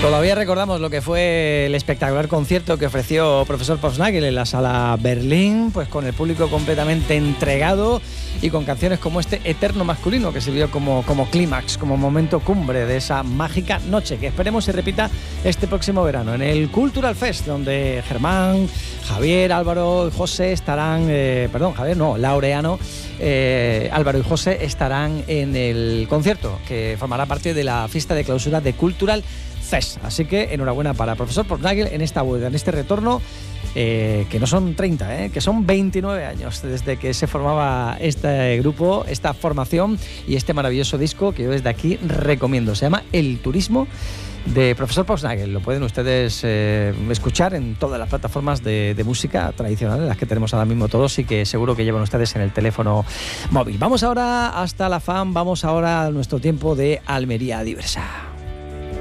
Todavía recordamos lo que fue el espectacular concierto que ofreció Profesor Pausnagel en la Sala Berlín, pues con el público completamente entregado y con canciones como este Eterno Masculino, que sirvió como clímax, como momento cumbre de esa mágica noche, que esperemos se repita este próximo verano en el Cultural Fest, donde Germán, Javier, Álvaro y José estarán, Laureano, Álvaro y José estarán en el concierto, que formará parte de la fiesta de clausura de Cultural Fest. Así que enhorabuena para Profesor Pausnagel en esta vuelta, en este retorno, que no son 30, que son 29 años desde que se formaba este grupo, esta formación y este maravilloso disco que yo desde aquí recomiendo. Se llama El Turismo, de Profesor Pausnagel. Lo pueden ustedes escuchar en todas las plataformas de música tradicionales, las que tenemos ahora mismo todos y que seguro que llevan ustedes en el teléfono móvil. Vamos ahora hasta la FAM, vamos ahora a nuestro tiempo de Almería Diversa.